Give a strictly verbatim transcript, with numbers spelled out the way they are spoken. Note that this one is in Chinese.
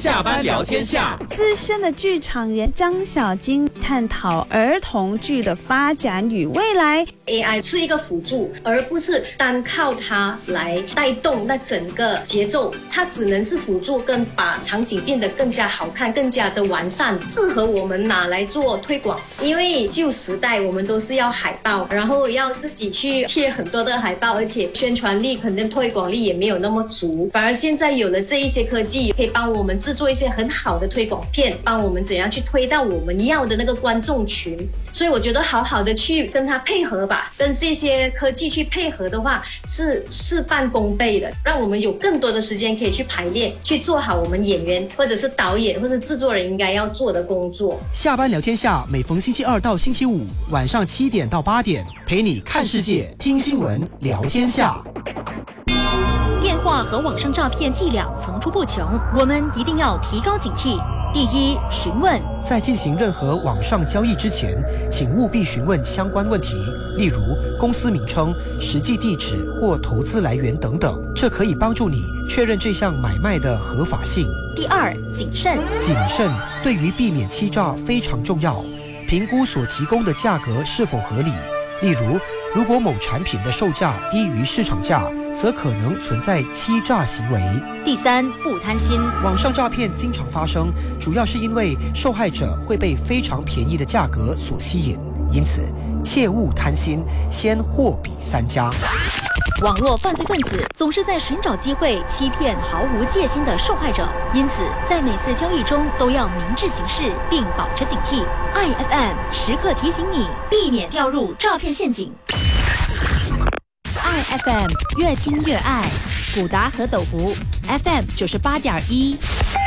下班聊天下， 资深的剧场人张小金探讨儿童剧的发展与未来。 A I 是一个辅助，而不是单靠它来带动那整个节奏，它只能是辅助跟把场景变得更加好看，更加的完善，适合我们拿来做推广。因为旧时代我们都是要海报，然后要自己去贴很多的海报，而且宣传力可能推广力也没有那么足，反而现在有了这一些科技，可以帮我们制作一些很好的推广片，帮我们怎样去推到我们要的那个观众群。所以我觉得好好的去跟它配合吧，跟这些科技去配合的话，是事半功倍的，让我们有更多的时间可以去排练，去做好我们演员或者是导演或者制作人应该要做的工作。 下班聊天下，每逢星期二到星期五晚上七点到八点，陪你看世界、听新闻、聊天下。 电话和网上诈骗伎俩层出不穷，我们一定要提高警惕。第一，询问。 在进行任何网上交易之前，请务必询问相关问题，例如公司名称、实际地址或投资来源等等，这可以帮助你确认这项买卖的合法性。 第二，谨慎。 谨慎对于避免欺诈非常重要，评估所提供的价格是否合理。例如，如果某产品的售价低于市场价，则可能存在欺诈行为。 第三，不贪心。 网上诈骗经常发生，主要是因为受害者会被非常便宜的价格所吸引，因此切勿贪心，先货比三家。 网络犯罪分子总是在寻找机会欺骗毫无戒心的受害者，因此在每次交易中都要明智行事，并保持警惕。I F M 时刻提醒你，避免掉入诈骗陷阱。I F M 越听越爱，古达和斗福 F M 九十八点一。